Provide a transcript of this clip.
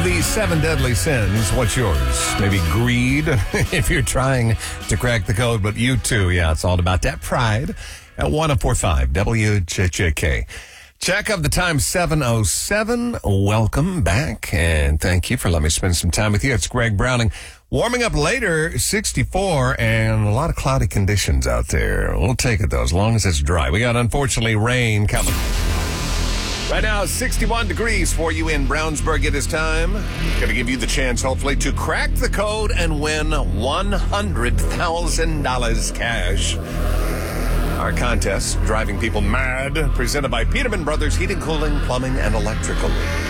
the 7 deadly sins, what's yours? Maybe greed, if you're trying to crack the code, but you too. Yeah, it's all about that pride. At 104.5 WJJK. Check of the time, 7:07. Welcome back, and thank you for letting me spend some time with you. It's Greg Browning. Warming up later, 64, and a lot of cloudy conditions out there. We'll take it, though, as long as it's dry. We got, unfortunately, rain coming. Right now, 61 degrees for you in Brownsburg. It is time. Going to give you the chance, hopefully, to crack the code and win $100,000 cash. Our contest, Driving People Mad, presented by Peterman Brothers Heating, Cooling, Plumbing, and Electrical.